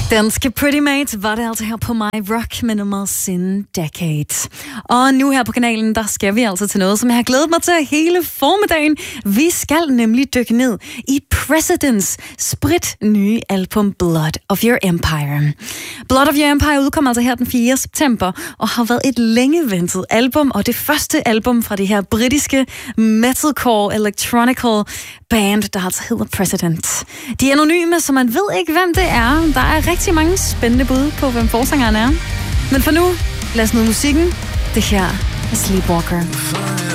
Danske Pretty Mate var det altså her på My Rock med nummeret Sin Decade. Og nu her på kanalen, der skal vi altså til noget, som jeg har glædet mig til hele formiddagen. Vi skal nemlig dykke ned i Presidents sprit nye album Blood of Your Empire. Blood of Your Empire udkom altså her den 4. september og har været et længe ventet album, og det første album fra det her britiske metalcore electronical band, der altså hedder President. De er anonyme, så man ved ikke, hvem det er. Der er rigtig mange spændende bud på, hvem forsangeren er. Men for nu, lad os nyde musikken. Det her er Sleepwalker.